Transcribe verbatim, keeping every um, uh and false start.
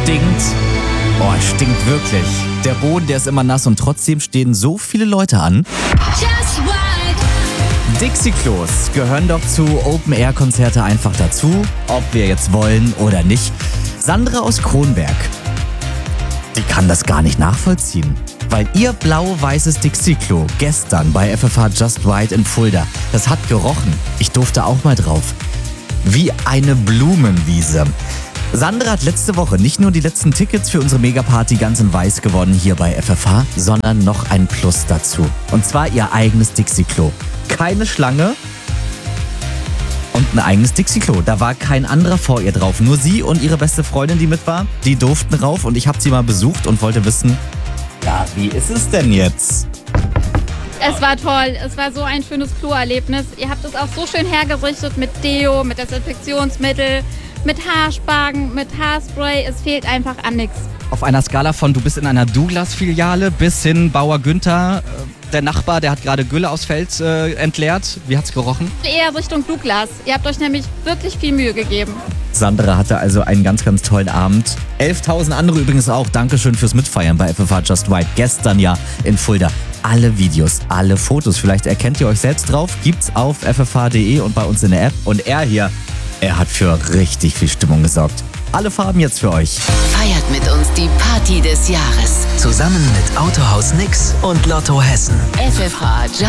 stinkt. Oh, es stinkt wirklich. Der Boden, der ist immer nass und trotzdem stehen so viele Leute an. Dixie-Klos gehören doch zu Open-Air-Konzerte einfach dazu, ob wir jetzt wollen oder nicht. Sandra aus Kronberg, die kann das gar nicht nachvollziehen, weil ihr blau-weißes Dixie-Klo gestern bei F F H Just Right in Fulda, das hat gerochen. Ich durfte auch mal drauf. Wie eine Blumenwiese. Sandra hat letzte Woche nicht nur die letzten Tickets für unsere Megaparty ganz in weiß gewonnen hier bei F F H, sondern noch ein Plus dazu. Und zwar ihr eigenes Dixie-Klo. Keine Schlange und ein eigenes Dixie-Klo. Da war kein anderer vor ihr drauf. Nur sie und ihre beste Freundin, die mit war, die durften rauf. Und ich habe sie mal besucht und wollte wissen, ja, wie ist es denn jetzt? Es war toll. Es war so ein schönes Kloerlebnis. Ihr habt es auch so schön hergerichtet mit Deo, mit Desinfektionsmittel, mit Haarspargen, mit Haarspray. Es fehlt einfach an nichts. Auf einer Skala von du bist in einer Douglas-Filiale bis hin Bauer Günther, der Nachbar, der hat gerade Gülle aus Feld äh, entleert. Wie hat's gerochen? Eher Richtung Douglas. Ihr habt euch nämlich wirklich viel Mühe gegeben. Sandra hatte also einen ganz, ganz tollen Abend. elftausend andere übrigens auch. Dankeschön fürs Mitfeiern bei F F H Just Right. Gestern ja in Fulda. Alle Videos, alle Fotos. Vielleicht erkennt ihr euch selbst drauf. Gibt's auf f f h punkt d e und bei uns in der App. Und er hier, er hat für richtig viel Stimmung gesorgt. Alle Farben jetzt für euch. Feiert mit uns die Party des Jahres. Zusammen mit Autohaus Nix und Lotto Hessen. F F H